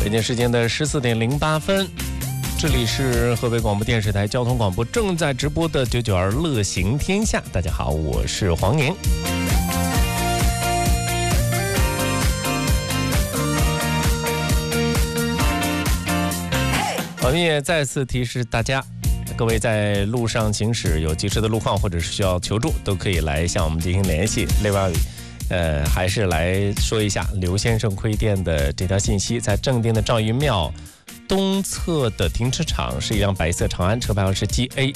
北京时间的14:08，这里是河北广播电视台交通广播正在直播的992乐行天下。大家好，我是黄宁。我们也再次提示大家，各位在路上行驶有及时的路况或者是需要求助，都可以来向我们进行联系。另外还是来说一下刘先生亏店的这条信息。在正定的赵云庙东侧的停车场是一辆白色长安，车牌号是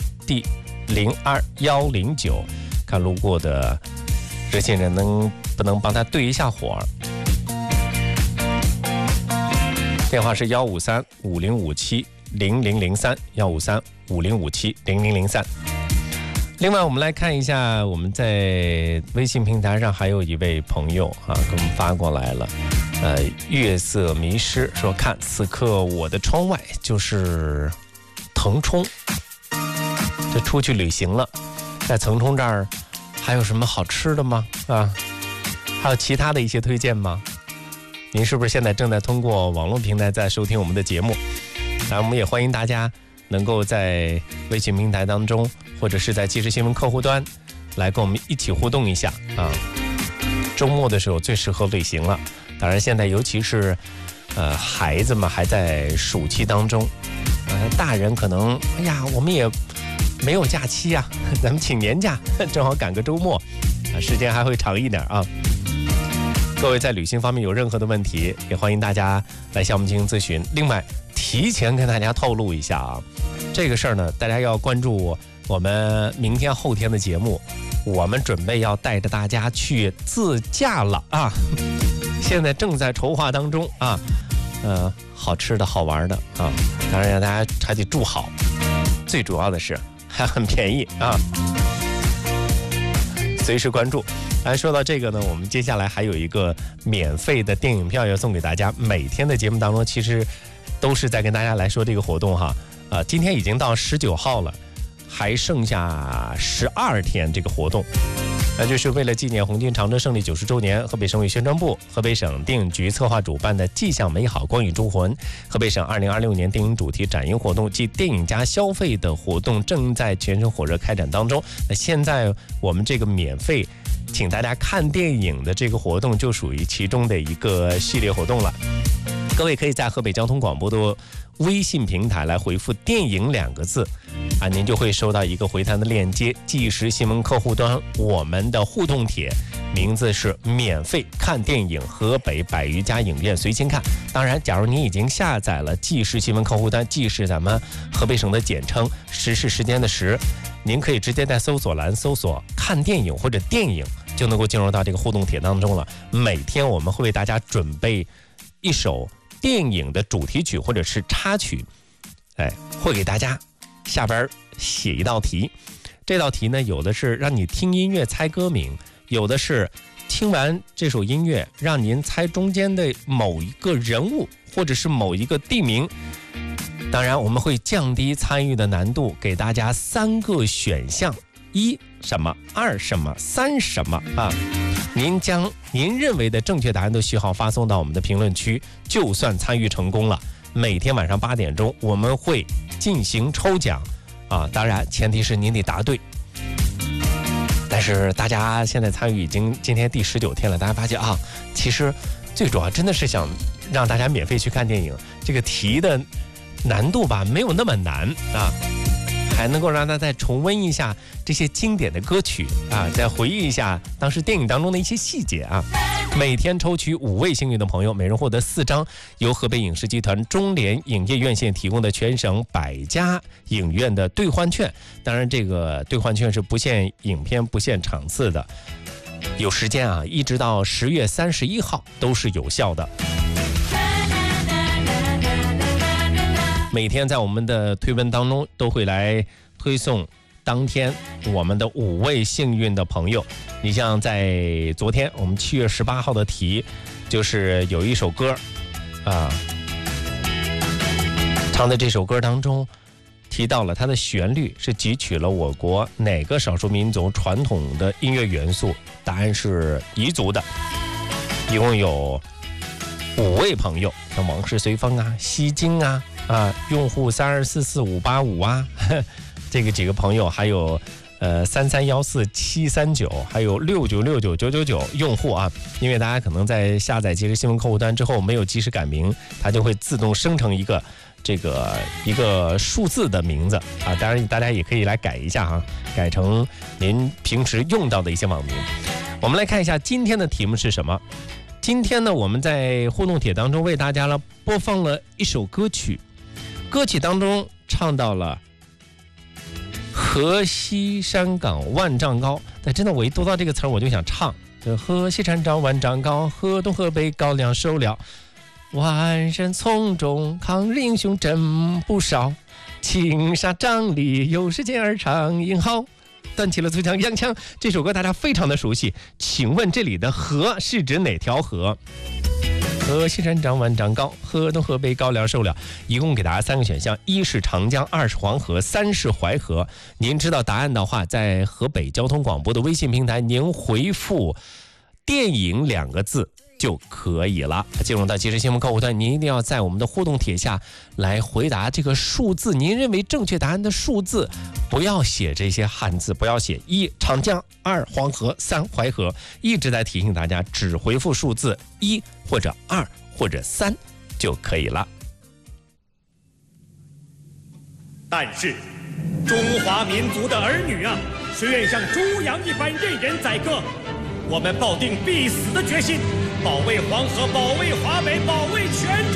GAD02109，看路过的热心人能不能帮他对一下火。电话是15350570003，15350570003。另外我们来看一下，我们在微信平台上还有一位朋友给我们发过来了，月色迷失说，看此刻我的窗外就是腾冲，这出去旅行了，在腾冲这儿还有什么好吃的吗？还有其他的一些推荐吗？您是不是现在正在通过网络平台在收听我们的节目？当然我们也欢迎大家能够在微信平台当中或者是在即时新闻客户端来跟我们一起互动一下周末的时候最适合旅行了。当然现在尤其是孩子们还在暑期当中，大人可能我们也没有假期啊，咱们请年假正好赶个周末时间还会长一点啊。各位在旅行方面有任何的问题，也欢迎大家来向我们进行咨询。另外提前跟大家透露一下这个事儿呢，大家要关注我们明天后天的节目，我们准备要带着大家去自驾了现在正在筹划当中好吃的好玩的当然让大家还得住好，最主要的是还很便宜随时关注。说到这个呢，我们接下来还有一个免费的电影票要送给大家。每天的节目当中其实都是在跟大家来说这个活动今天已经到19号了，还剩下12天这个活动，那就是为了纪念红军长征胜利90周年，河北省委宣传部、河北省电影局策划主办的迹象美好光影诸魂河北省2026年电影主题展映活动暨电影加消费的活动正在全省火热开展当中。那现在我们这个免费请大家看电影的这个活动就属于其中的一个系列活动了。各位可以在河北交通广播的微信平台来回复电影2个字您就会收到一个回弹的链接，即时新闻客户端我们的互动帖，名字是免费看电影河北100余家影院随心看。当然假如你已经下载了即时新闻客户端，即是咱们河北省的简称，时是时间的时，您可以直接在搜索栏搜索看电影或者电影，就能够进入到这个互动帖当中了。每天我们会为大家准备一首电影的主题曲或者是插曲，会给大家下边写一道题。这道题呢，有的是让你听音乐猜歌名，有的是听完这首音乐让您猜中间的某一个人物或者是某一个地名。当然我们会降低参与的难度，给大家3个选项，1什么，2什么，3什么您将您认为的正确答案的序号发送到我们的评论区，就算参与成功了。每天晚上8点钟我们会进行抽奖当然前提是您得答对。但是大家现在参与已经今天第19天了，大家发现其实最主要真的是想让大家免费去看电影，这个题的难度没有那么难还能够让大家再重温一下这些经典的歌曲再回忆一下当时电影当中的一些细节每天抽取5位幸运的朋友，每人获得4张由河北影视集团中联影业院线提供的全省100家影院的兑换券。当然这个兑换券是不限影片不限场次的，有时间一直到10月31号都是有效的。每天在我们的推文当中都会来推送当天我们的5位幸运的朋友。你像在昨天我们7月18号的题，就是有一首歌唱的这首歌当中提到了它的旋律是汲取了我国哪个少数民族传统的音乐元素，答案是彝族的。一共有 5位朋友，像往事随风啊、西京啊、用户32445585啊，这个几个朋友，还有3314-739，还有6969-999用户啊，因为大家可能在下载即时新闻客户端之后没有及时改名，它就会自动生成一个数字的名字啊。当然大家也可以来改一下哈，改成您平时用到的一些网名。我们来看一下今天的题目是什么。今天呢，我们在互动帖当中为大家播放了一首歌曲，歌曲当中唱到了河西山岗万丈高，但真的我一读到这个词儿我就想唱，河西山岗万丈高，河东河北高粱收了，万人丛中抗日英雄真不少，青纱帐里有时间儿唱英豪，端起了粗枪洋枪。这首歌大家非常的熟悉，请问这里的河是指哪条河？河西山岗万丈高，河东河北高粱收了。一共给大家3个选项，一是长江，二是黄河，三是淮河。您知道答案的话，在河北交通广播的微信平台，您回复电影2个字就可以了。进入到即时新闻客户端，您一定要在我们的互动帖下来回答这个数字，您认为正确答案的数字，不要写这些汉字，不要写1长江，2黄河，3淮河，一直在提醒大家只回复数字1或者2或者3就可以了。 但是中华民族的儿女啊，谁愿像猪羊一般任人宰割？我们抱定必死的决心，保卫黄河，保卫华北，保卫全